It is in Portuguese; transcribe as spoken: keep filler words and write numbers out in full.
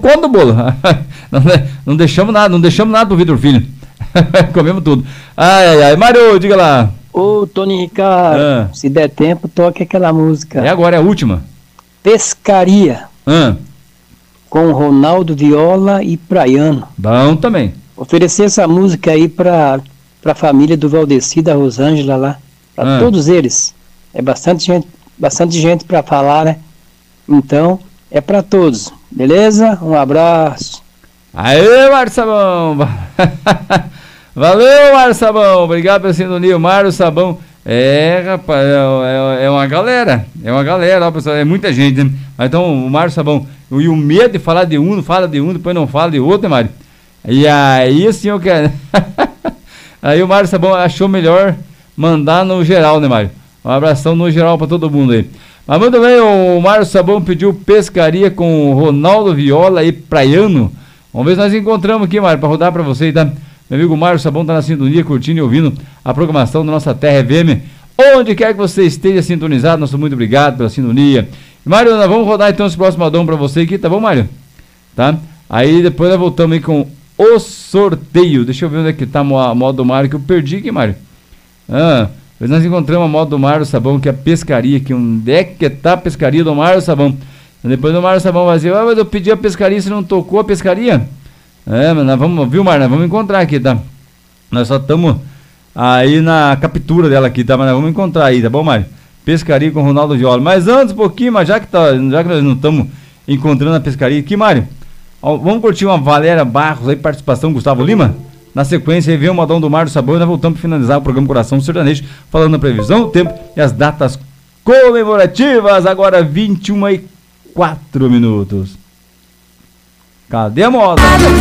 conta do bolo. Não, não deixamos nada, não deixamos nada pro Vitor Filho. Comemos tudo. Ai, ai, ai. Mário, diga lá. Ô, Tony Ricardo, ah. se der tempo, toque aquela música. É agora, é a última. Pescaria. Ah. Com Ronaldo Viola e Praiano. Bom também. Oferecer essa música aí pra, pra família do Valdeci, da Rosângela lá. Pra ah. todos eles. É bastante gente, bastante gente pra falar, né? Então, é pra todos. Beleza? Um abraço. Aê, Mário Sabão. Valeu, Mário Sabão. Obrigado pela sintonia. Mário Sabão. É, rapaz, é, é uma galera. É uma galera, ó, pessoal. É muita gente, né? Então, o Mário Sabão. E o medo de falar de um, fala de um, depois não fala de outro, né, Mário? E aí, assim, eu quero. Aí o Mário Sabão achou melhor mandar no geral, né, Mário? Um abração no geral pra todo mundo aí. Mas muito bem, o Mário Sabão pediu pescaria com o Ronaldo Viola e Praiano. Vamos ver se nós encontramos aqui, Mário, pra rodar pra você, tá? Meu amigo Mário Sabão tá na sintonia, curtindo e ouvindo a programação da nossa Terra F M. Onde quer que você esteja sintonizado, nosso muito obrigado pela sintonia. Mário, nós vamos rodar então esse próximo Adão pra você aqui, tá bom, Mário? Tá? Aí depois nós voltamos aí com o sorteio. Deixa eu ver onde é que tá a moda do Mário, que eu perdi aqui, Mário. Ah, depois nós encontramos a moda do Mário Sabão, que é a pescaria, que onde é que tá a pescaria do Mário Sabão? Depois do Mário Sabão vai dizer, ah, mas eu pedi a pescaria, você não tocou a pescaria? É, mas nós vamos, viu, Mário? Nós vamos encontrar aqui, tá? Nós só estamos aí na captura dela aqui, tá? Mas nós vamos encontrar aí, tá bom, Mário? Pescaria com Ronaldo Viola. Mas antes um pouquinho, mas já que, tá, já que nós não estamos encontrando a pescaria aqui, Mário, ó, vamos curtir uma Valéria Barros aí, participação Gustavo Lima? Na sequência, aí vem o modão do Mário Sabão e nós voltamos para finalizar o programa Coração Sertanejo, falando da previsão, o tempo e as datas comemorativas. Agora vinte e uma e quatro minutos. Cadê a moda?